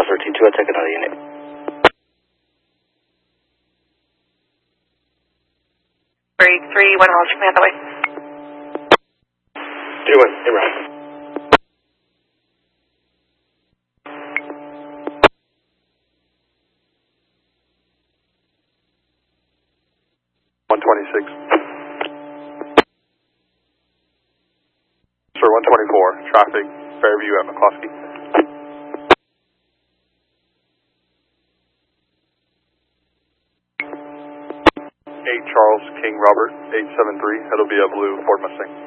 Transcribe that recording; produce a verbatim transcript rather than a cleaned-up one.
thirteen two, I'll take another unit. three three one, Hollister Command that way. three one, hey, Ryan. one twenty-six. Sir, one twenty-four, traffic, Fairview at McCloskey. eight Charles King Robert, eight seven three, that'll be a blue Ford Mustang.